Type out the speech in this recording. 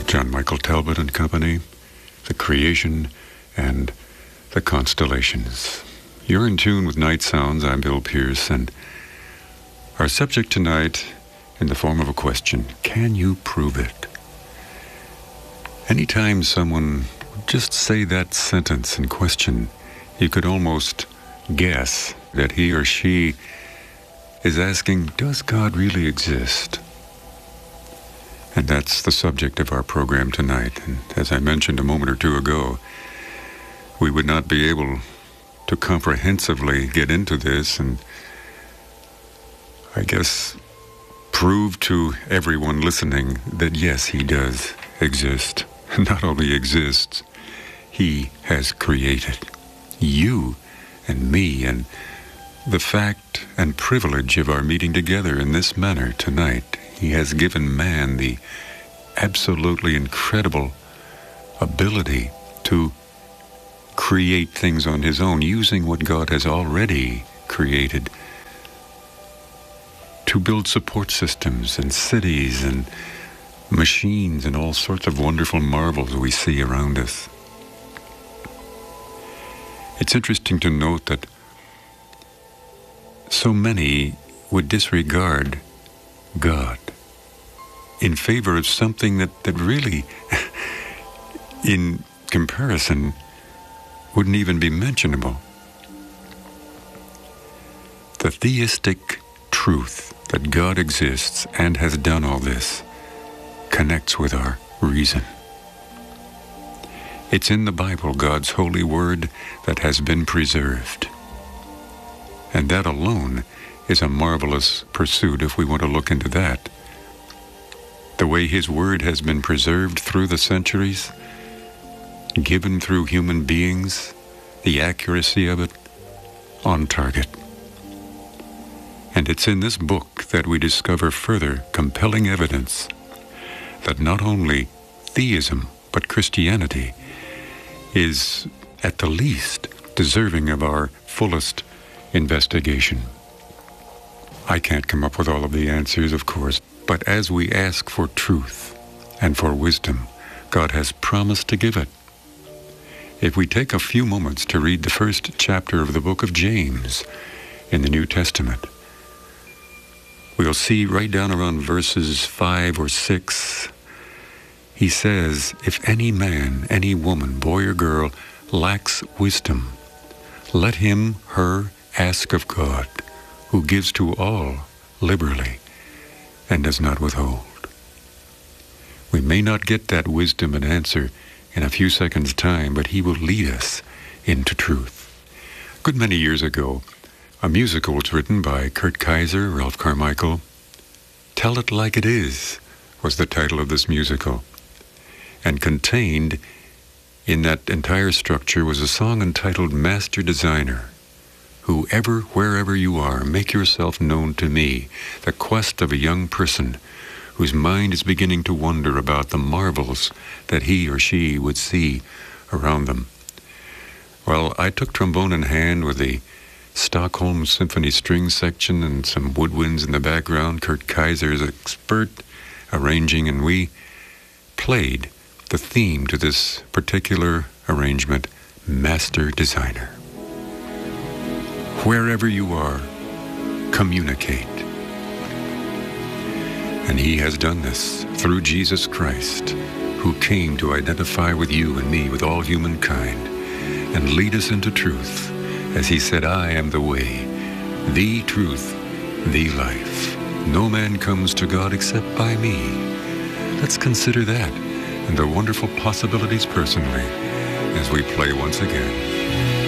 John Michael Talbot and Company, The Creation and the Constellations. You're in tune with Night Sounds. I'm Bill Pierce, and our subject tonight, in the form of a question, can you prove it? Anytime someone would just say that sentence in question, you could almost guess that he or she is asking, does God really exist? And that's the subject of our program tonight. And as I mentioned a moment or two ago, we would not be able to comprehensively get into this and, I guess, prove to everyone listening that yes, he does exist. Not only exists, he has created you and me, and the fact and privilege of our meeting together in this manner tonight. He has given man the absolutely incredible ability to create things on his own, using what God has already created to build support systems and cities and machines and all sorts of wonderful marvels we see around us. It's interesting to note that so many would disregard God in favor of something that really, in comparison, wouldn't even be mentionable. The theistic truth that God exists and has done all this connects with our reason. It's in the Bible, God's holy word, that has been preserved. And that alone is a marvelous pursuit if we want to look into that. The way his word has been preserved through the centuries, given through human beings, the accuracy of it, on target. And it's in this book that we discover further compelling evidence that not only theism, but Christianity is at the least deserving of our fullest investigation. I can't come up with all of the answers, of course, but as we ask for truth and for wisdom, God has promised to give it. If we take a few moments to read the first chapter of the book of James in the New Testament, we'll see right down around verses 5 or 6, he says, if any man, any woman, boy or girl, lacks wisdom, let him, her, ask of God, who gives to all liberally and does not withhold. We may not get that wisdom and answer in a few seconds' time, but he will lead us into truth. A good many years ago, a musical was written by Kurt Kaiser, Ralph Carmichael. Tell It Like It Is was the title of this musical. And contained in that entire structure was a song entitled Master Designer. Whoever, wherever you are, make yourself known to me, the quest of a young person whose mind is beginning to wonder about the marvels that he or she would see around them. Well, I took trombone in hand with the Stockholm Symphony string section and some woodwinds in the background. Kurt Kaiser is expert arranging, and we played the theme to this particular arrangement, Master Designer. Wherever you are, communicate. And he has done this through Jesus Christ, who came to identify with you and me, with all humankind, and lead us into truth, as he said, I am the way, the truth, the life. No man comes to God except by me. Let's consider that and the wonderful possibilities personally as we play once again.